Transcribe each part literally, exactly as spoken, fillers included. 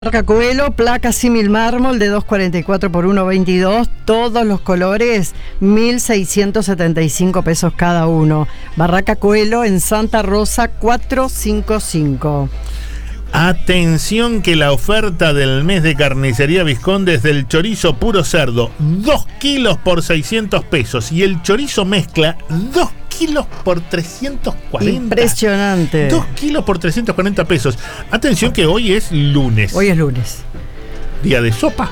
Marca Coelho, placa símil mármol de dos cuarenta y cuatro por uno veintidós, todos los colores, mil seiscientos setenta y cinco pesos cada uno. Barraca Coelho en Santa Rosa cuatrocientos cincuenta y cinco. Atención que la oferta del mes de Carnicería Vizconde es del chorizo puro cerdo, dos kilos por seiscientos pesos, y el chorizo mezcla, dos kilos por trescientos cuarenta. Impresionante. dos kilos por trescientos cuarenta pesos. Atención que hoy es lunes. Hoy es lunes. Día de sopa.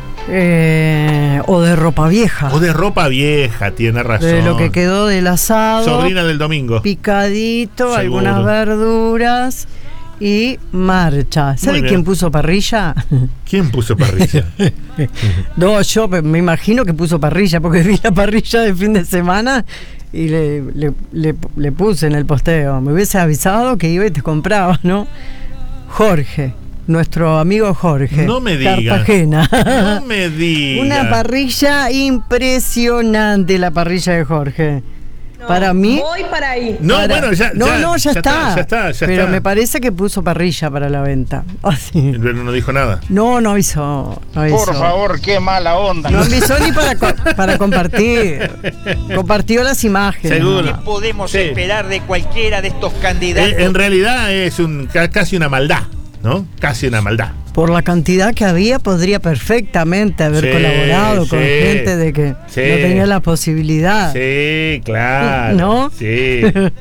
Eh, o de ropa vieja. O de ropa vieja, tiene razón. De lo que quedó del asado. Sobrina del domingo. Picadito, Seguro. algunas verduras. Y marcha. ¿Sabe quién puso parrilla? ¿Quién puso parrilla? No, yo me imagino que puso parrilla, porque vi la parrilla de fin de semana y le, le, le, le puse en el posteo. Me hubiese avisado que iba y te compraba, ¿no? Jorge, nuestro amigo Jorge. No me digas. Cartagena. No me digas. Una parrilla impresionante, la parrilla de Jorge. No, para mí. Voy para ahí. No, para, bueno, ya, no, ya, no, ya, ya está, está. Ya está, ya Pero está. me parece que puso parrilla para la venta. Así. Pero no dijo nada. No, no avisó. No avisó. Por favor, qué mala onda. No avisó ni para, para compartir. Compartió las imágenes. Seguro. ¿Qué podemos Sí. esperar de cualquiera de estos candidatos? Eh, en realidad es un, casi una maldad, ¿no? Casi una maldad. Por la cantidad que había, podría perfectamente haber Sí, colaborado con sí, gente de que sí. no tenía la posibilidad. Sí, claro. ¿No? Sí.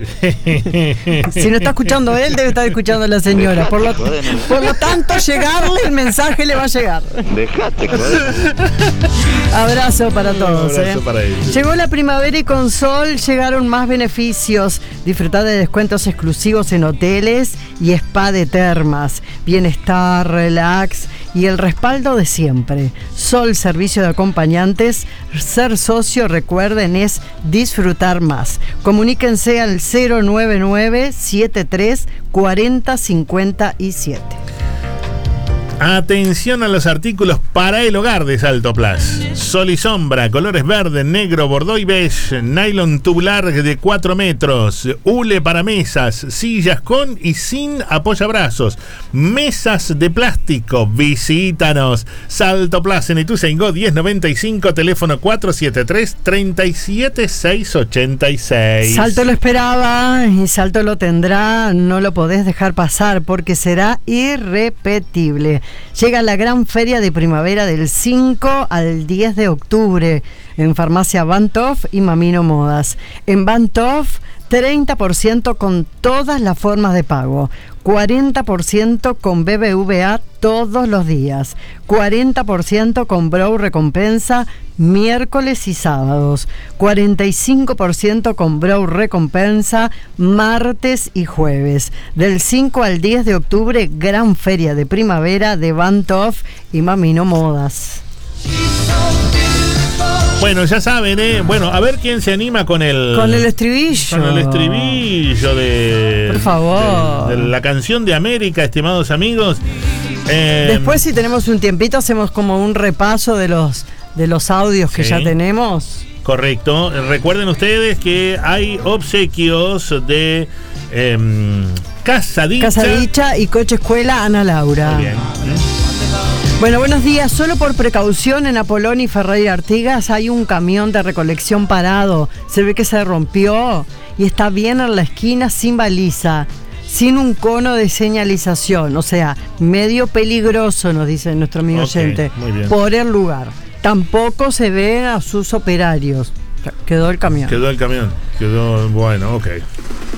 Si no está escuchando él, debe estar escuchando a la señora. Por lo, por lo tanto, llegarle el mensaje le va a llegar. Dejate, joder. Abrazo para todos. Un abrazo eh. para ellos. Llegó la primavera y con sol llegaron más beneficios. Disfrutar de descuentos exclusivos en hoteles y spa de termas. Bienestar, relax y el respaldo de siempre. Sol, servicio de acompañantes. Ser socio, recuerden, es disfrutar más. Comuníquense al cero nueve nueve siete tres cuarenta cincuenta y siete. Atención a los artículos para el hogar de Salto Plus. Sol y sombra, colores verde, negro, bordó y beige, nylon tubular de cuatro metros, hule para mesas, sillas con y sin apoyabrazos, mesas de plástico. Visítanos. Salto Plus en Ituzaingó diez noventa y cinco, teléfono cuatro siete tres, tres siete seis ocho seis. Salto lo esperaba y Salto lo tendrá. No lo podés dejar pasar porque será irrepetible. Llega la gran feria de primavera del cinco al diez de octubre en Farmacia Bantoff y Mamino Modas. En Bantoff, treinta por ciento con todas las formas de pago, cuarenta por ciento con B B V A todos los días, cuarenta por ciento con Brow Recompensa miércoles y sábados, cuarenta y cinco por ciento con Brow Recompensa martes y jueves. Del cinco al diez de octubre, gran feria de primavera de Bantoff y Mamino Modas. Bueno, ya saben, ¿eh? Bueno, a ver quién se anima con el... Con el estribillo. Con el estribillo de... Por favor. De, de la canción de América, estimados amigos. Eh, Después, si tenemos un tiempito, hacemos como un repaso de los, de los audios que sí. ya tenemos. Correcto. Recuerden ustedes que hay obsequios de eh, Casa Dicha. Casa Dicha y Coche Escuela Ana Laura. Muy bien. Bueno, buenos días. Solo por precaución en Apolón y Ferreira Artigas hay un camión de recolección parado. Se ve que se rompió y está bien en la esquina sin baliza, sin un cono de señalización. O sea, medio peligroso, nos dice nuestro amigo Ok, oyente, muy bien. por el lugar. Tampoco se ven a sus operarios. Quedó el camión. Quedó el camión. Quedó, bueno, ok.